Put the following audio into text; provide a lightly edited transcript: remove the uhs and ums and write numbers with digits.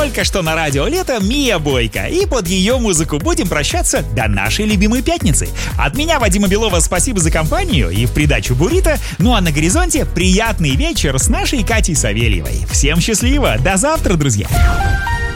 только что на радио Лето Мия Бойко. И под ее музыку будем прощаться до нашей любимой пятницы. От меня, Вадима Белова, спасибо за компанию и в придачу буррито. Ну а на горизонте приятный вечер с нашей Катей Савельевой. Всем счастливо, до завтра, друзья!